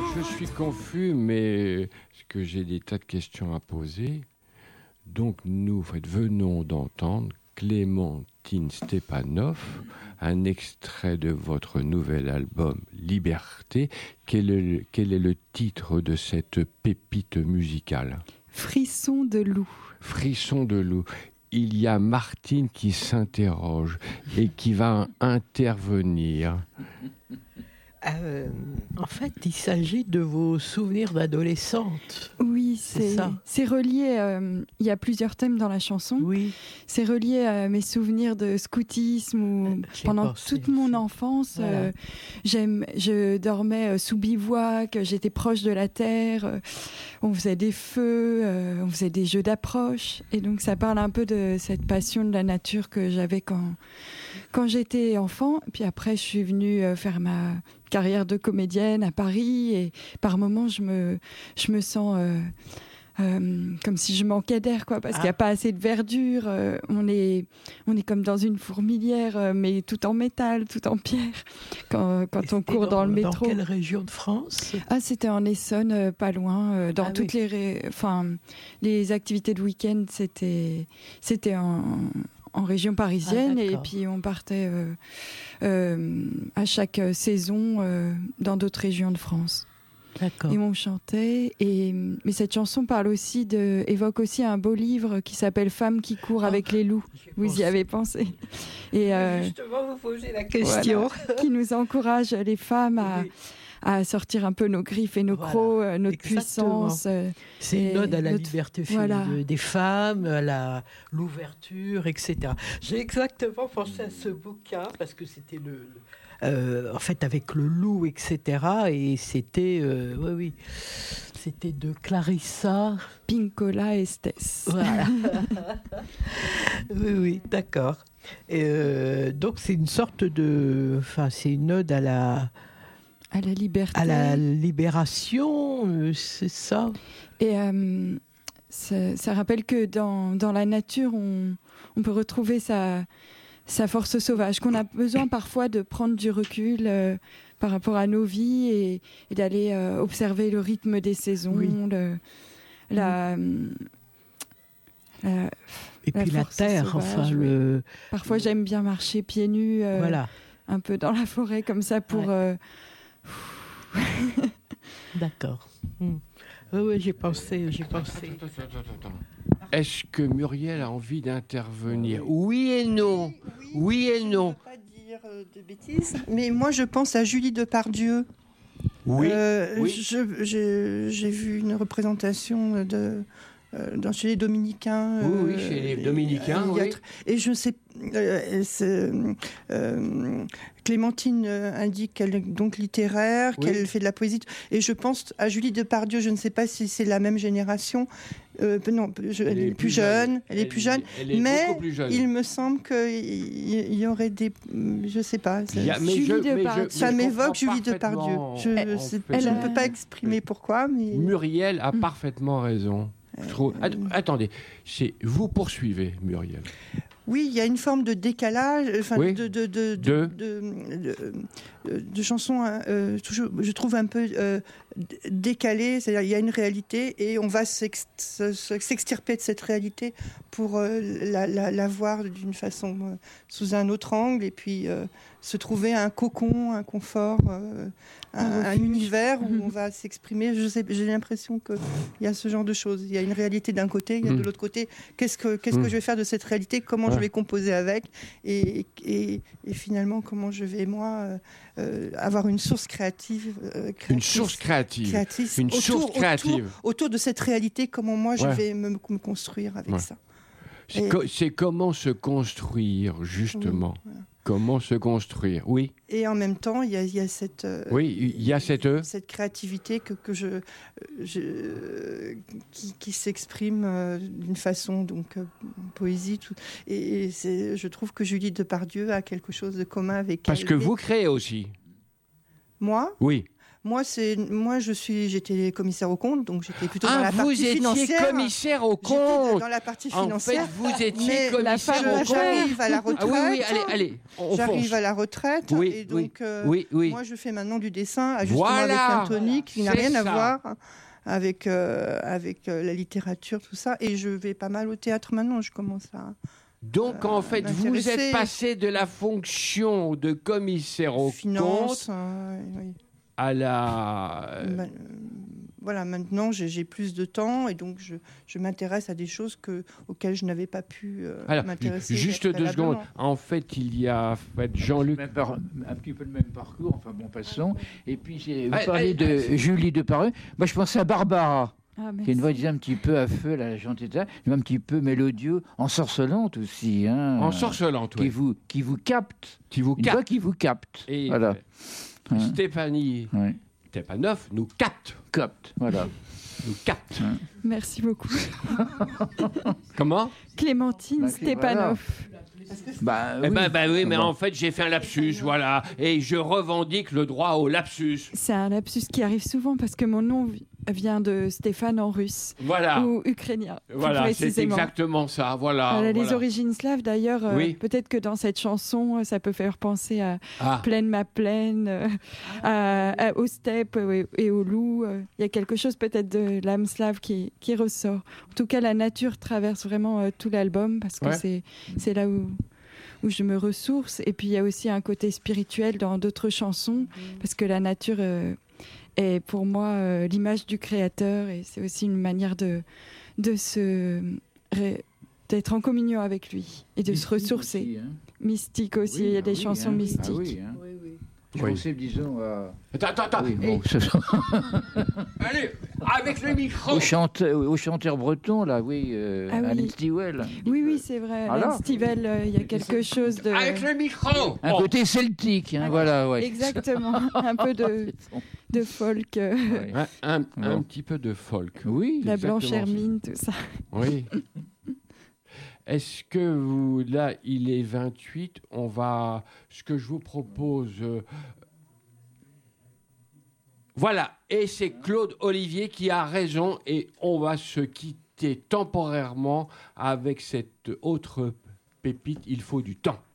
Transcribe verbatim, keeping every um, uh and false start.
Je suis confus, mais parce que j'ai des tas de questions à poser. Donc nous en fait, venons d'entendre Clémentine Stepanov, un extrait de votre nouvel album Liberté. Quel est le, quel est le titre de cette pépite musicale ? Frisson de loup. Frisson de loup. Il y a Martine qui s'interroge et qui va intervenir. Euh, en fait, il s'agit de vos souvenirs d'adolescente. Oui, c'est, c'est, ça. c'est relié. Euh, il y a plusieurs thèmes dans la chanson. Oui. C'est relié à mes souvenirs de scoutisme où J'ai pendant pensé, toute mon c'est... enfance, voilà. euh, j'aime, je dormais sous bivouac, j'étais proche de la terre, euh, on faisait des feux, euh, on faisait des jeux d'approche. Et donc ça parle un peu de cette passion de la nature que j'avais quand, quand j'étais enfant. Puis après, je suis venue euh, faire ma carrière de comédienne à Paris et par moments je me, je me sens euh, euh, comme si je manquais d'air quoi, parce ah. qu'il n'y a pas assez de verdure, euh, on, est, on est comme dans une fourmilière euh, mais tout en métal, tout en pierre quand, quand on court dans, dans le métro. Dans quelle région de France ? Ah, c'était en Essonne, euh, pas loin, euh, dans ah, toutes oui. les, ré... enfin, les activités de week-end c'était, c'était en... en région parisienne ah, et puis on partait euh, euh, à chaque saison euh, dans d'autres régions de France. D'accord. Et on chantait et mais cette chanson parle aussi de évoque aussi un beau livre qui s'appelle Femmes qui courent oh, avec les loups. Vous pensé. y avez pensé. Et euh, justement vous posez la question voilà, qui nous encourage les femmes à oui. à sortir un peu nos griffes et nos voilà, crocs, euh, notre exactement. puissance. Euh, C'est une ode à la notre... liberté voilà. de, des femmes, à la, l'ouverture, et cetera. J'ai exactement pensé à ce bouquin, parce que c'était le... le euh, en fait, avec le loup, et cetera. Et c'était... Euh, oui, oui. C'était de Clarissa... Pinkola Estés. Voilà. oui, oui, d'accord. Et euh, donc, c'est une sorte de... Enfin, c'est une ode à la... À la liberté. À la libération, euh, c'est ça. Et euh, ça, ça rappelle que dans, dans la nature, on, on peut retrouver sa, sa force sauvage, qu'on a besoin parfois de prendre du recul euh, par rapport à nos vies et, et d'aller euh, observer le rythme des saisons, oui. le, la, oui. la... Et la puis la terre, sauvage, enfin oui. le... Parfois, j'aime bien marcher pieds nus, euh, voilà. un peu dans la forêt comme ça pour... Ouais. Euh, D'accord. Mmh. Oui, oui, j'ai pensé, j'ai pensé. Attends, attends, attends, attends. Est-ce que Muriel a envie d'intervenir ? Oui et non. Oui, oui et non. Je ne veux pas dire euh, de bêtises, mais moi je pense à Julie Depardieu. Oui. Euh, oui. Je, je, j'ai vu une représentation de euh, dans chez les Dominicains. Oui, oui, chez les Dominicains. Euh, oui. Et je sais. Euh, c'est, euh, Clémentine indique qu'elle est donc littéraire, oui. qu'elle fait de la poésie. Et je pense à Julie Depardieu, je ne sais pas si c'est la même génération. Euh, non, je, elle, elle est plus, plus jeune, jeune. Elle est elle, plus jeune. Elle est mais plus jeune. Il me semble qu'il y, y aurait des... Je ne sais pas. Ça, a, mais Julie je, Depardieu. Mais je, ça mais m'évoque Julie Depardieu. Je, elle, je ne peux pas exprimer pourquoi. Mais... Muriel a parfaitement raison. Je trouve... Att- attendez, c'est... vous poursuivez, Muriel. Oui, il y a une forme de décalage, enfin oui. de, de, de, de, de, de, de, de chansons, euh, toujours, je trouve un peu euh, décalées. C'est-à-dire, il y a une réalité et on va s'ex- s'extirper de cette réalité pour euh, la, la, la voir d'une façon euh, sous un autre angle et puis euh, se trouver un cocon, un confort, euh, un, un univers où on va s'exprimer. Je sais, j'ai l'impression qu'il y a ce genre de choses. Il y a une réalité d'un côté, il y a de l'autre côté. Qu'est-ce que, qu'est-ce que je vais faire de cette réalité ? Comment ouais. je vais composer avec et, et, et finalement comment je vais moi euh, avoir une source créative, euh, créative une source créative, créative une autour, source créative autour, autour de cette réalité, comment moi je ouais. vais me, me construire avec ouais. ça. C'est, et... co- c'est comment se construire justement. Oui, voilà. Comment se construire, oui. Et en même temps, il y a, il y a cette, euh, oui, il y a cette, cette créativité que, que je, je, qui, qui s'exprime euh, d'une façon, donc euh, poésie. Tout, et et c'est, je trouve que Julie Depardieu a quelque chose de commun avec Parce elle. que vous créez aussi. Moi ? Oui. Moi, c'est moi, je suis, j'étais commissaire aux comptes, donc j'étais plutôt ah, dans la vous partie étiez financière. commissaire aux J'étais comptes. dans la partie En financière. fait, vous étiez mais commissaire la aux comptes. J'arrive à la retraite. Ah oui, oui, allez, allez, on J'arrive fonce. à la retraite. Oui, et donc, oui, euh, oui, oui. moi, je fais maintenant du dessin, justement Voilà, avec un tonique qui n'a c'est rien ça. à voir avec euh, avec euh, la littérature, tout ça. Et je vais pas mal au théâtre maintenant. Je commence à. Donc, euh, en fait, vous m'intéresser. êtes passé de la fonction de commissaire aux Finance, comptes euh, oui. à la... euh, Ma- euh, voilà, maintenant j'ai j'ai plus de temps et donc je, je m'intéresse à des choses que, auxquelles je n'avais pas pu euh, Alors, m'intéresser. juste deux secondes. préalablement. En fait, il y a en fait, Jean-Luc. Même par- un petit peu le même parcours, enfin bon, passons. Et puis, j'ai- vous Allez, parlez allez, de allez. Julie Depardieu. Moi, je pensais à Barbara, Ah, qui a une voix merci. disons, un petit peu à feu, la gentillesse, mais un petit peu mélodieux, ensorcelante aussi. Hein, Ensorcelante, qui oui. vous Qui vous capte. Qui vous Une voix capte. qui vous capte. Et Voilà. euh, Hein. Stéphanie Ouais. Stepanov nous capte. Capte, voilà. Nous capte. Merci beaucoup. Comment Clémentine Bah, Stepanov. Bah, Eh oui. ben, bah oui, mais Bon. en fait, j'ai fait un lapsus, voilà. Et je revendique le droit au lapsus. C'est un lapsus qui arrive souvent parce que mon nom vi- vient de Stéphane en russe Voilà. ou ukrainien. plus Voilà, c'est précisément. exactement ça. Voilà. Voilà, les voilà. origines slaves, d'ailleurs, euh, Oui. peut-être que dans cette chanson, euh, ça peut faire penser à Ah. Plaine ma plaine, euh, à, à- aux steppes euh, et aux loups. euh. Il y a quelque chose peut-être de l'âme slave qui, qui ressort. En tout cas, la nature traverse vraiment euh, tout l'album parce que Ouais. c'est, c'est là où, où je me ressource. Et puis, il y a aussi un côté spirituel dans d'autres chansons parce que la nature euh, est pour moi euh, l'image du créateur et c'est aussi une manière de, de se... ré- d'être en communion avec lui et de se Mystique ressourcer. aussi, hein. Mystique aussi, Oui, il y a ah des oui, chansons hein. mystiques. Ah oui, hein. Je Oui. pensais, disons, à... Attends, attends, attends. Oui, Eh, bon, ce sont- allez, avec le micro. au, chanteur, au chanteur breton, là, oui, euh, Ah oui. Alain Stilwell. Oui, oui, c'est vrai. Alors Alain Stivell, euh, il y a quelque chose de... Avec le micro. Un Bon. côté celtique, hein, Ah, voilà, ouais. Exactement, un peu de, de folk, euh, Ouais. Un, un- un Bon. petit peu de folk. Oui, la exactement blanche ça. hermine, tout ça. Oui. Est-ce que vous, là, il est vingt-huit, on va, ce que je vous propose, euh, voilà, et c'est Claude Olivier qui a raison, et on va se quitter temporairement avec cette autre pépite, il faut du temps.